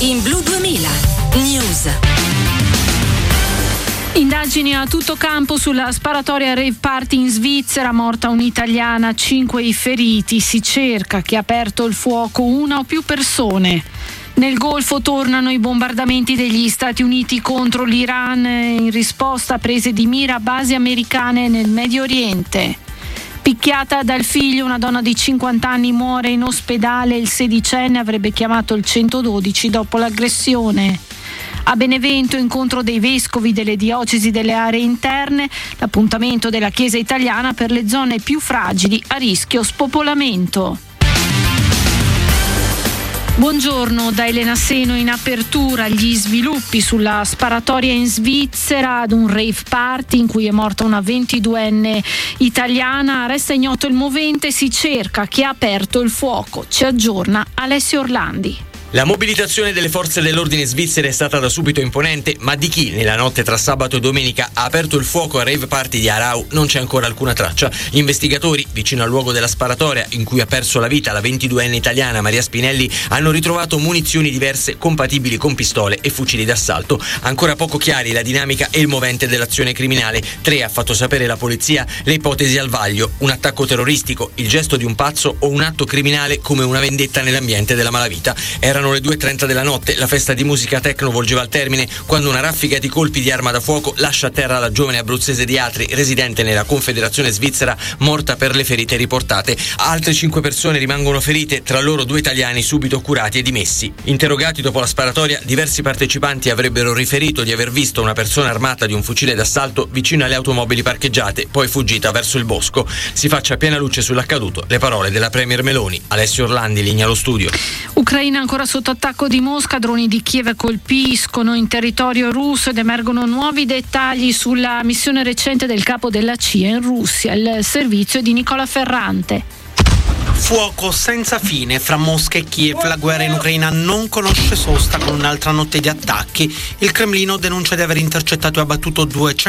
in Blu 2000 News. Indagini a tutto campo sulla sparatoria rave party in Svizzera, morta un'italiana, 5 i feriti. Si cerca chi ha aperto il fuoco, una o più persone. Nel Golfo tornano i bombardamenti degli Stati Uniti contro l'Iran in risposta a prese di mira a basi americane nel Medio Oriente. Picchiata dal figlio, una donna di 50 anni muore in ospedale. Il 16enne avrebbe chiamato il 112 dopo l'aggressione. A Benevento, incontro dei vescovi delle diocesi delle aree interne, l'appuntamento della Chiesa italiana per le zone più fragili a rischio spopolamento. Buongiorno da Elena Seno. In apertura gli sviluppi sulla sparatoria in Svizzera ad un rave party in cui è morta una 22enne italiana. Resta ignoto il movente, si cerca chi ha aperto il fuoco. Ci aggiorna Alessio Orlandi. La mobilitazione delle forze dell'ordine svizzere è stata da subito imponente, ma di chi nella notte tra sabato e domenica ha aperto il fuoco a rave party di Aarau non c'è ancora alcuna traccia. Gli investigatori, vicino al luogo della sparatoria in cui ha perso la vita la 22enne italiana Maria Spinelli, hanno ritrovato munizioni diverse compatibili con pistole e fucili d'assalto. Ancora poco chiari la dinamica e il movente dell'azione criminale. 3 ha fatto sapere la polizia le ipotesi al vaglio: un attacco terroristico, il gesto di un pazzo o un atto criminale come una vendetta nell'ambiente della malavita. Erano le 2:30 della notte, la festa di musica techno volgeva al termine quando una raffica di colpi di arma da fuoco lascia a terra la giovane abruzzese di Atri, residente nella Confederazione Svizzera, morta per le ferite riportate. Altre 5 persone rimangono ferite, tra loro 2 italiani subito curati e dimessi. Interrogati dopo la sparatoria, diversi partecipanti avrebbero riferito di aver visto una persona armata di un fucile d'assalto vicino alle automobili parcheggiate, poi fuggita verso il bosco. Si faccia piena luce sull'accaduto. Le parole della Premier Meloni. Alessio Orlandi, linea allo studio. Ucraina ancora sotto attacco di Mosca, droni di Kiev colpiscono in territorio russo ed emergono nuovi dettagli sulla missione recente del capo della CIA in Russia. Il servizio è di Nicola Ferrante. Fuoco senza fine fra Mosca e Kiev. La guerra in Ucraina non conosce sosta con un'altra notte di attacchi. Il Cremlino denuncia di aver intercettato e abbattuto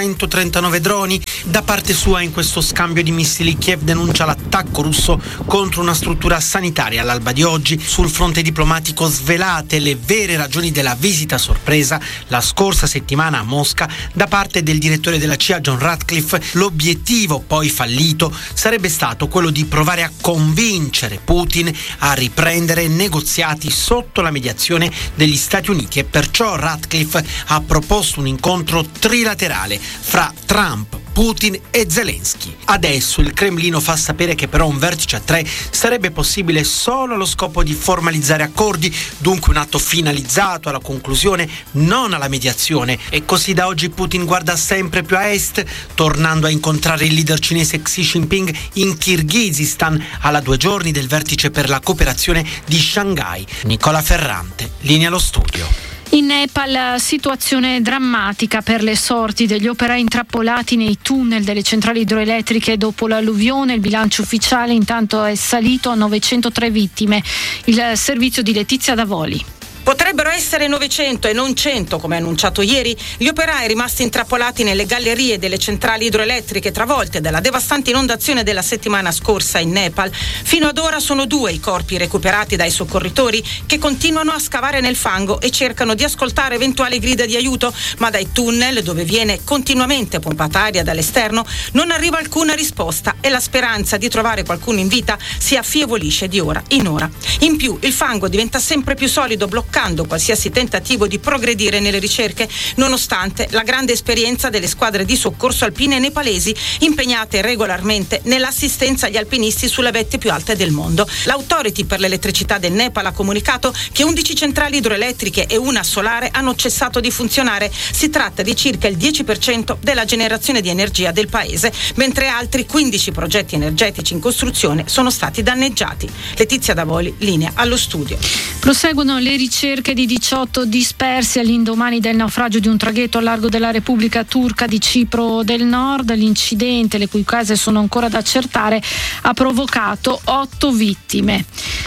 239 droni. Da parte sua, in questo scambio di missili, Kiev denuncia l'attacco russo contro una struttura sanitaria all'alba di oggi. Sul fronte diplomatico, svelate le vere ragioni della visita sorpresa la scorsa settimana a Mosca da parte del direttore della CIA John Ratcliffe. L'obiettivo, poi fallito, sarebbe stato quello di provare a convincere Putin a riprendere negoziati sotto la mediazione degli Stati Uniti, e perciò Ratcliffe ha proposto un incontro trilaterale fra Trump, Putin e Zelensky. Adesso il Cremlino fa sapere che però un vertice a 3 sarebbe possibile solo allo scopo di formalizzare accordi, dunque un atto finalizzato alla conclusione, non alla mediazione. E così da oggi Putin guarda sempre più a est, tornando a incontrare il leader cinese Xi Jinping in Kirghizistan alla 2 giorni del vertice per la cooperazione di Shanghai. Nicola Ferrante, linea allo studio. In Nepal situazione drammatica per le sorti degli operai intrappolati nei tunnel delle centrali idroelettriche dopo l'alluvione. Il bilancio ufficiale intanto è salito a 903 vittime. Il servizio di Letizia Davoli. Potrebbero essere 900 e non 100, come annunciato ieri, gli operai rimasti intrappolati nelle gallerie delle centrali idroelettriche travolte dalla devastante inondazione della settimana scorsa in Nepal. Fino ad ora sono 2 i corpi recuperati dai soccorritori, che continuano a scavare nel fango e cercano di ascoltare eventuali grida di aiuto, ma dai tunnel, dove viene continuamente pompata aria dall'esterno, non arriva alcuna risposta e la speranza di trovare qualcuno in vita si affievolisce di ora in ora. In più, il fango diventa sempre più solido, bloccando qualsiasi tentativo di progredire nelle ricerche, nonostante la grande esperienza delle squadre di soccorso alpine nepalesi impegnate regolarmente nell'assistenza agli alpinisti sulle vette più alte del mondo. L'Authority per l'elettricità del Nepal ha comunicato che 11 centrali idroelettriche e una solare hanno cessato di funzionare. Si tratta di circa il 10% della generazione di energia del paese, mentre altri 15 progetti energetici in costruzione sono stati danneggiati. Letizia Davoli, linea allo studio. Proseguono le ricerche di 18 dispersi all'indomani del naufragio di un traghetto a largo della Repubblica Turca di Cipro del Nord. L'incidente, le cui cause sono ancora da accertare, ha provocato 8 vittime.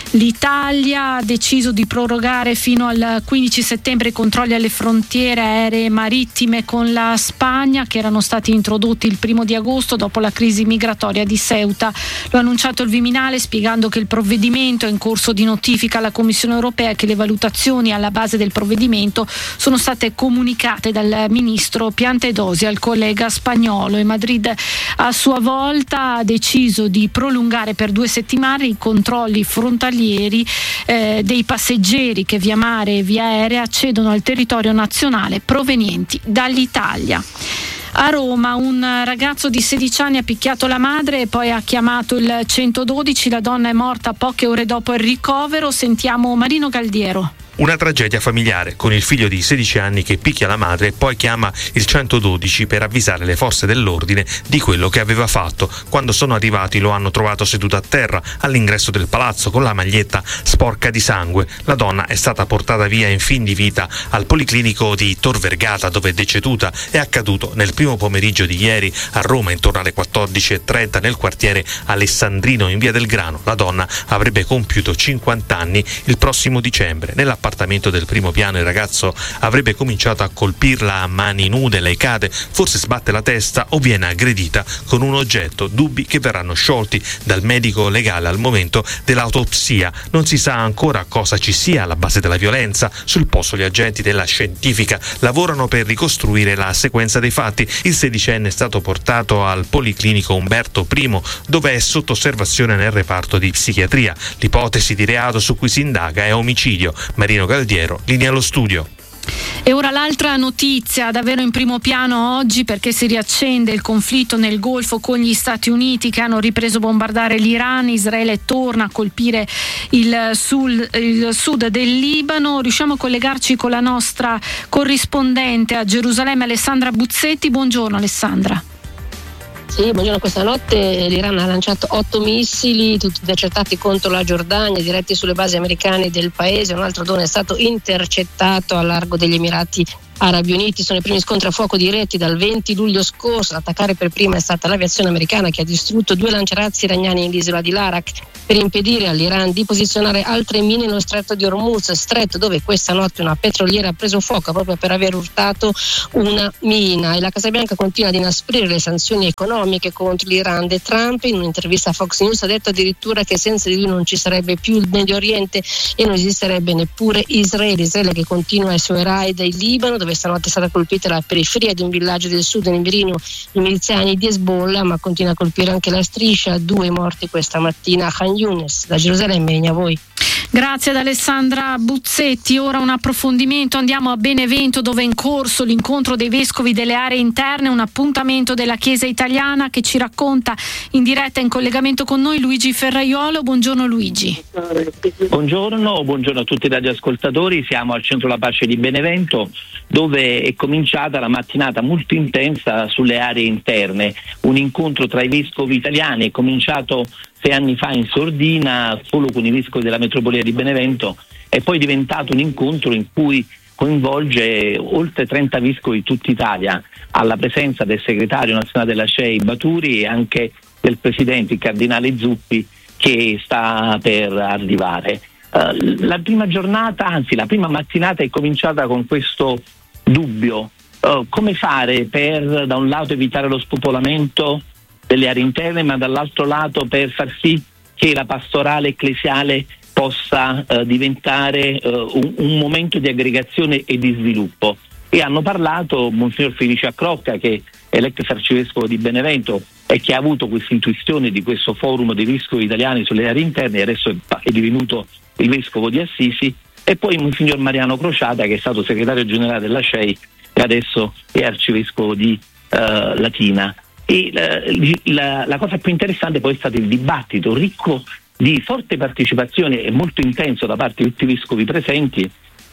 L'Italia ha deciso di prorogare fino al 15 settembre i controlli alle frontiere aeree e marittime con la Spagna, che erano stati introdotti il 1 di agosto dopo la crisi migratoria di Ceuta. Lo ha annunciato il Viminale, spiegando che il provvedimento è in corso di notifica alla Commissione europea e che le valutazioni motivazioni alla base del provvedimento sono state comunicate dal ministro Piantedosi al collega spagnolo, e Madrid a sua volta ha deciso di prolungare per 2 settimane i controlli frontalieri dei passeggeri che via mare e via aerea accedono al territorio nazionale provenienti dall'Italia. A Roma un ragazzo di 16 anni ha picchiato la madre e poi ha chiamato il 112. La donna è morta poche ore dopo il ricovero. Sentiamo Marino Galdiero. Una tragedia familiare con il figlio di 16 anni che picchia la madre e poi chiama il 112 per avvisare le forze dell'ordine di quello che aveva fatto. Quando sono arrivati lo hanno trovato seduto a terra all'ingresso del palazzo con la maglietta sporca di sangue. La donna è stata portata via in fin di vita al policlinico di Tor Vergata, dove è deceduta. È accaduto nel primo pomeriggio di ieri a Roma intorno alle 14:30 nel quartiere Alessandrino in via del Grano. La donna avrebbe compiuto 50 anni il prossimo dicembre. Nell'appartamento del primo piano il ragazzo avrebbe cominciato a colpirla a mani nude, lei cade, forse sbatte la testa o viene aggredita con un oggetto, dubbi che verranno sciolti dal medico legale al momento dell'autopsia. Non si sa ancora cosa ci sia alla base della violenza. Sul posto gli agenti della scientifica lavorano per ricostruire la sequenza dei fatti. Il 16enne è stato portato al Policlinico Umberto I, dove è sotto osservazione nel reparto di psichiatria. L'ipotesi di reato su cui si indaga è omicidio. Marino Galdiero, linea allo studio. E ora l'altra notizia davvero in primo piano oggi, perché si riaccende il conflitto nel Golfo con gli Stati Uniti che hanno ripreso a bombardare l'Iran. Israele torna a colpire il sud del Libano. Riusciamo a collegarci con la nostra corrispondente a Gerusalemme, Alessandra Buzzetti. Buongiorno Alessandra. Sì, buongiorno. Questa notte l'Iran ha lanciato 8 missili, tutti intercettati contro la Giordania, diretti sulle basi americane del paese. Un altro drone è stato intercettato a largo degli Emirati Arabi Uniti. Sono i primi scontri a fuoco diretti dal 20 luglio scorso. Ad attaccare per prima è stata l'aviazione americana, che ha distrutto 2 lanciarazzi iraniani nell'isola di Larak per impedire all'Iran di posizionare altre mine nello stretto di Hormuz, stretto dove questa notte una petroliera ha preso fuoco proprio per aver urtato una mina. E la Casa Bianca continua ad inasprire le sanzioni economiche contro l'Iran. De Trump in un'intervista a Fox News ha detto addirittura che senza di lui non ci sarebbe più il Medio Oriente e non esisterebbe neppure Israele che continua i suoi raid in Libano, dove stanotte è stata colpita la periferia di un villaggio del sud nigeriano, i miliziani di Hezbollah, ma continua a colpire anche la striscia. 2 morti questa mattina a Khan Younis. Da Gerusalemme, a voi. Grazie ad Alessandra Buzzetti. Ora un approfondimento, andiamo a Benevento, dove è in corso l'incontro dei vescovi delle aree interne, un appuntamento della Chiesa italiana che ci racconta in diretta in collegamento con noi Luigi Ferraiolo. Buongiorno Luigi. Buongiorno a tutti i radioascoltatori. Siamo al Centro La Pace di Benevento, dove è cominciata la mattinata molto intensa sulle aree interne, un incontro tra i vescovi italiani. È cominciato 6 anni fa in sordina solo con i vescovi della metropolia di Benevento, è poi diventato un incontro in cui coinvolge oltre 30 vescovi di tutta Italia, alla presenza del segretario nazionale della CEI Baturi e anche del presidente, il cardinale Zuppi, che sta per arrivare. La prima giornata, anzi la prima mattinata, è cominciata con questo dubbio: come fare per da un lato evitare lo spopolamento delle aree interne, ma dall'altro lato per far sì che la pastorale ecclesiale possa diventare un momento di aggregazione e di sviluppo. E hanno parlato Monsignor Felice Accrocca, che è l'ex arcivescovo di Benevento e che ha avuto questa intuizione di questo forum dei vescovi italiani sulle aree interne, e adesso è divenuto il vescovo di Assisi, e poi Monsignor Mariano Crociata, che è stato segretario generale della CEI e adesso è arcivescovo di Latina. E la cosa più interessante poi è stato il dibattito ricco di forte partecipazione e molto intenso da parte di tutti i vescovi presenti.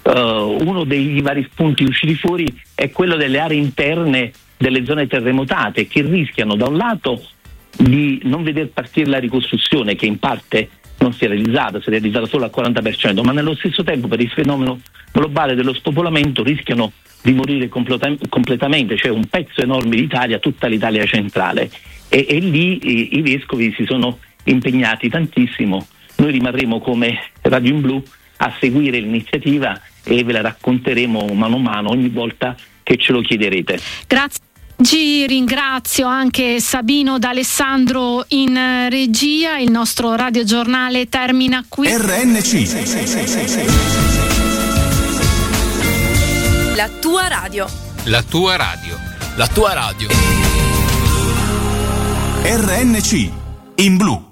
Uno dei vari punti usciti fuori è quello delle aree interne delle zone terremotate, che rischiano da un lato di non veder partire la ricostruzione, che in parte non si è realizzata solo al 40%, ma nello stesso tempo per il fenomeno globale dello spopolamento rischiano di morire completamente, cioè un pezzo enorme d'Italia, tutta l'Italia centrale, e lì i vescovi si sono impegnati tantissimo. Noi rimarremo come Radio in Blu a seguire l'iniziativa e ve la racconteremo mano a mano ogni volta che ce lo chiederete. Grazie. Ringrazio anche Sabino D'Alessandro in regia. Il nostro radiogiornale termina qui. RNC La tua radio. La tua radio. La tua radio. RNC in blu.